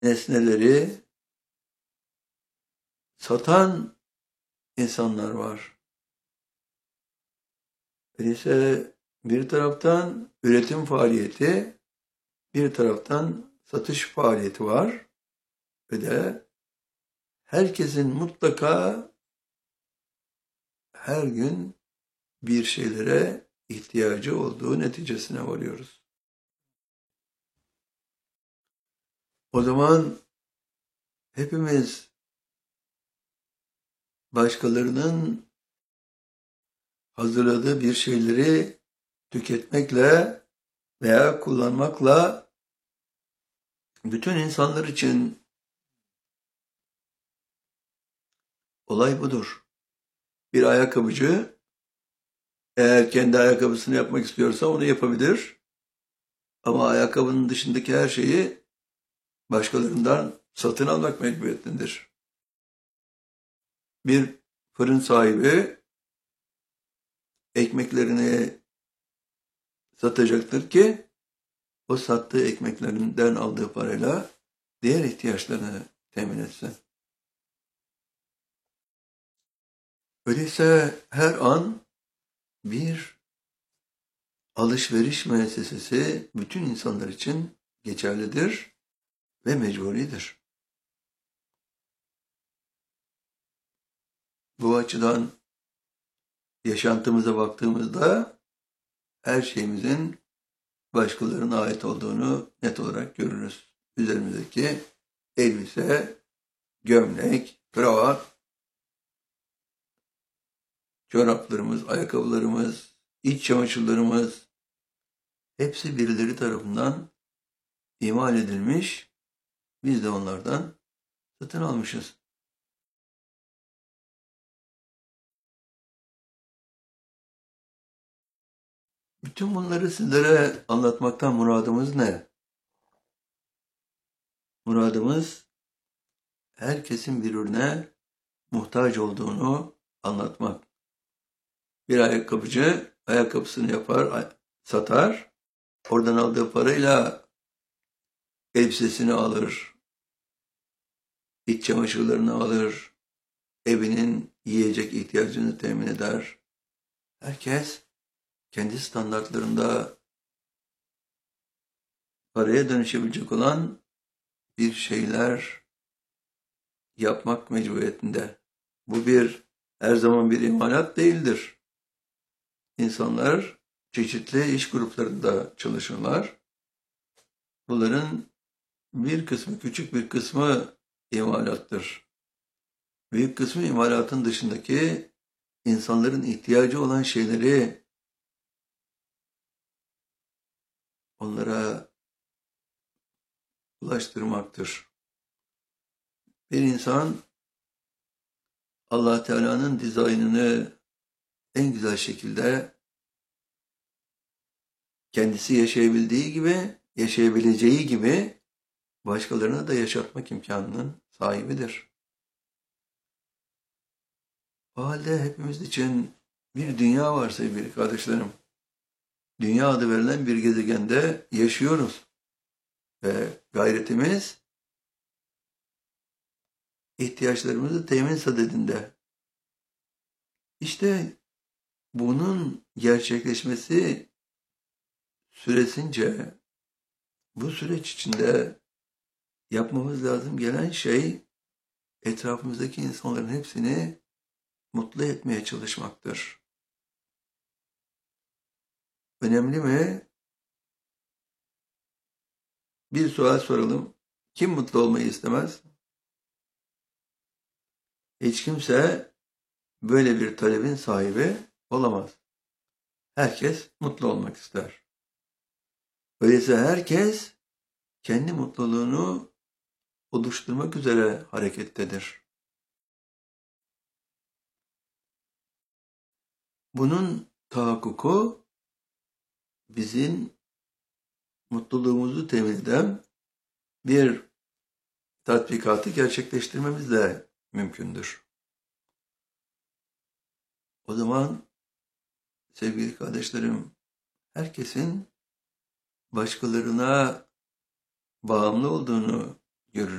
nesneleri satan insanlar var. Öyleyse bir taraftan üretim faaliyeti, bir taraftan satış faaliyeti var ve de herkesin mutlaka her gün bir şeylere ihtiyacı olduğu neticesine varıyoruz. O zaman hepimiz başkalarının hazırladığı bir şeyleri tüketmekle veya kullanmakla bütün insanlar için olay budur. Bir ayakkabıcı eğer kendi ayakkabısını yapmak istiyorsa onu yapabilir. Ama ayakkabının dışındaki her şeyi başkalarından satın almak mecburiyetindedir. Bir fırın sahibi ekmeklerini satacaktır ki o sattığı ekmeklerinden aldığı parayla diğer ihtiyaçlarını temin etsin. Öyleyse her an bir alışveriş müessesesi bütün insanlar için geçerlidir ve mecburidir. Bu açıdan yaşantımıza baktığımızda her şeyimizin başkalarına ait olduğunu net olarak görürüz. Üzerimizdeki elbise, gömlek, kravat, çoraplarımız, ayakkabılarımız, iç çamaşırlarımız hepsi birileri tarafından imal edilmiş, biz de onlardan satın almışız. Bütün bunları sizlere anlatmaktan muradımız ne? Muradımız herkesin birbirine muhtaç olduğunu anlatmak. Bir ayakkabıcı ayakkabısını yapar, satar, oradan aldığı parayla elbisesini alır, iç çamaşırlarını alır, evinin yiyecek ihtiyacını temin eder. Herkes kendi standartlarında paraya dönüşebilecek olan bir şeyler yapmak mecburiyetinde. Bu her zaman bir imalat değildir. İnsanlar çeşitli iş gruplarında çalışırlar. Bunların bir kısmı, küçük bir kısmı imalattır. Büyük kısmı imalatın dışındaki insanların ihtiyacı olan şeyleri onlara ulaştırmaktır. Bir insan Allah Teala'nın dizaynını en güzel şekilde kendisi yaşayabileceği gibi başkalarına da yaşatmak imkanının sahibidir. O halde hepimiz için bir dünya var sevgili kardeşlerim. Dünya adı verilen bir gezegende yaşıyoruz. Ve gayretimiz ihtiyaçlarımızı temin sadedinde. İşte bunun gerçekleşmesi süresince bu süreç içinde yapmamız lazım gelen şey etrafımızdaki insanların hepsini mutlu etmeye çalışmaktır. Önemli mi? Bir sual soralım. Kim mutlu olmayı istemez? Hiç kimse böyle bir talebin sahibi olamaz. Herkes mutlu olmak ister. Öyleyse herkes kendi mutluluğunu oluşturmak üzere harekettedir. Bunun tahakkuku bizim mutluluğumuzu temin eden bir tatbikatı gerçekleştirmemizle mümkündür. O zaman sevgili kardeşlerim, herkesin başkalarına bağımlı olduğunu görürüz.